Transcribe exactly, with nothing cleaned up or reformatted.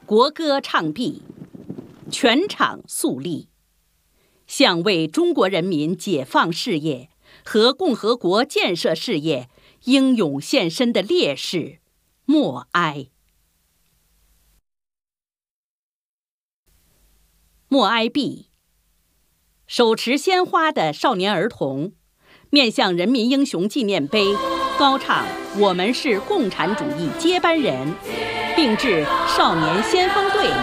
国歌唱毕，全场肃立，向为中国人民解放事业和共和国建设事业英勇献身的烈士默哀。默哀毕，手持鲜花的少年儿童面向人民英雄纪念碑高唱“我们是共产主义接班人”，并致少年先锋队